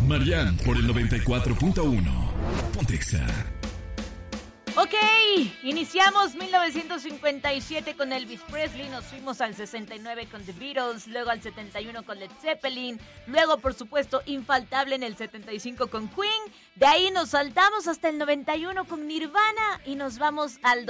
Marian por el 94.1. Pontexa. Ok, iniciamos 1957 con Elvis Presley, nos fuimos al 69 con The Beatles, luego al 71 con Led Zeppelin, luego por supuesto infaltable en el 75 con Queen, de ahí nos saltamos hasta el 91 con Nirvana y nos vamos al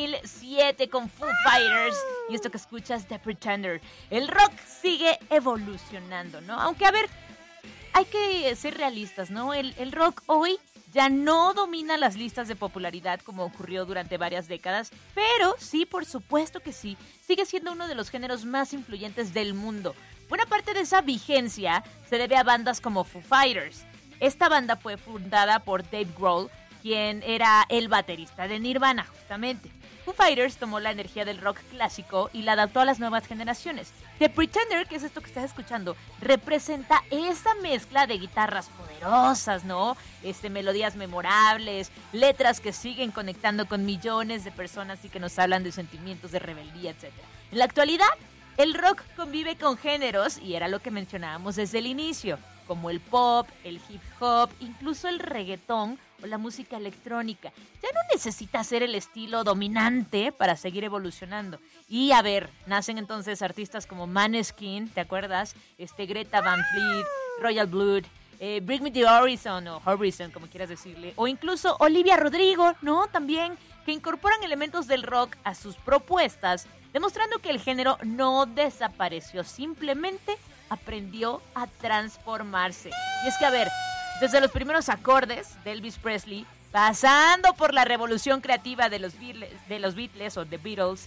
2007 con Foo Fighters y esto que escuchas The Pretender. El rock sigue evolucionando, ¿no? Aunque a ver, hay que ser realistas, ¿no? El rock hoy ya no domina las listas de popularidad como ocurrió durante varias décadas, pero sí, por supuesto que sí, sigue siendo uno de los géneros más influyentes del mundo. Buena parte de esa vigencia se debe a bandas como Foo Fighters. Esta banda fue fundada por Dave Grohl, quien era el baterista de Nirvana, justamente. Foo Fighters tomó la energía del rock clásico y la adaptó a las nuevas generaciones. The Pretender, que es esto que estás escuchando, representa esa mezcla de guitarras poderosas, ¿no? Melodías memorables, letras que siguen conectando con millones de personas y que nos hablan de sentimientos de rebeldía, etc. En la actualidad, el rock convive con géneros, y era lo que mencionábamos desde el inicio, como el pop, el hip hop, incluso el reggaetón o la música electrónica. Ya no necesita ser el estilo dominante para seguir evolucionando. Y a ver, nacen entonces artistas como Maneskin, ¿te acuerdas? Greta Van Fleet, Royal Blood, Bring Me the Horizon o Horizon, como quieras decirle, o incluso Olivia Rodrigo, ¿no? También, que incorporan elementos del rock a sus propuestas, demostrando que el género no desapareció, simplemente aprendió a transformarse. Y es que, a ver, desde los primeros acordes de Elvis Presley, pasando por la revolución creativa de los Beatles o The Beatles,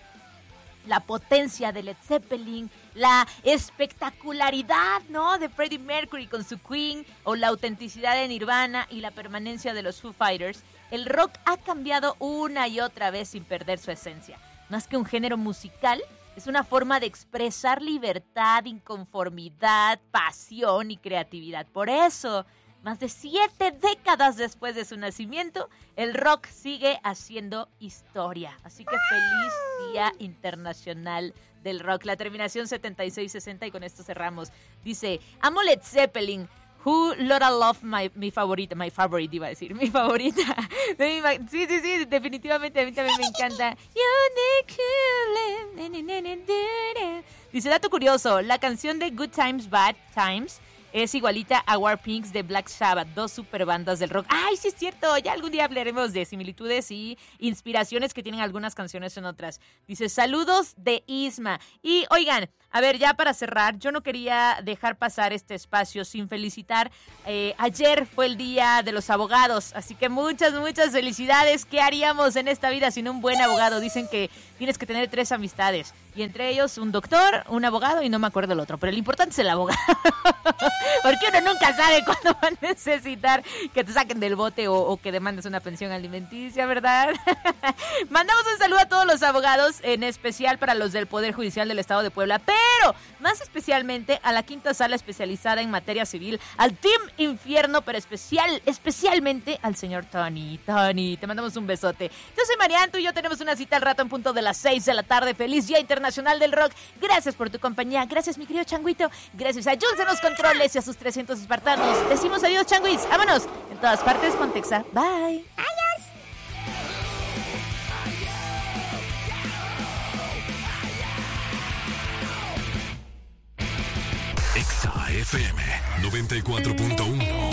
la potencia de Led Zeppelin, la espectacularidad, ¿no?, de Freddie Mercury con su Queen, o la autenticidad de Nirvana y la permanencia de los Foo Fighters, el rock ha cambiado una y otra vez sin perder su esencia. Más que un género musical, es una forma de expresar libertad, inconformidad, pasión y creatividad. Por eso, más de 7 décadas después de su nacimiento, el rock sigue haciendo historia. Así que feliz Día Internacional del Rock. La terminación 7660 y con esto cerramos. Dice, amo Led Zeppelin. Who Lotta Love, mi favorita, iba a decir, mi favorita. Sí, definitivamente a mí también me encanta. Dice, dato curioso, la canción de Good Times, Bad Times es igualita a Warpinks de Black Sabbath, 2 super bandas del rock. ¡Ay, sí es cierto! Ya algún día hablaremos de similitudes y inspiraciones que tienen algunas canciones en otras. Dice, saludos de Isma. Y oigan, a ver, ya para cerrar, yo no quería dejar pasar este espacio sin felicitar. Ayer fue el Día de los Abogados, así que muchas felicidades. ¿Qué haríamos en esta vida sin un buen abogado? Dicen que tienes que tener 3 amistades, y entre ellos un doctor, un abogado y no me acuerdo el otro, pero lo importante es el abogado. Porque uno nunca sabe cuándo va a necesitar que te saquen del bote o que demandes una pensión alimenticia, ¿verdad? Mandamos un saludo a todos los abogados, en especial para los del Poder Judicial del Estado de Puebla, pero más especialmente a la quinta sala especializada en materia civil, al Team Infierno, pero especialmente al señor Tony. Tony, te mandamos un besote. Yo soy Marian, tú y yo tenemos una cita al rato en punto de las 6 de la tarde. Feliz Día Internacional del Rock. Gracias por tu compañía. Gracias, mi querido Changuito. Gracias a Jules en los controles y a sus 300 espartanos. Decimos adiós, Changuis. Vámonos. En todas partes, Pontexa. Bye. Adiós. Exa FM 94.1.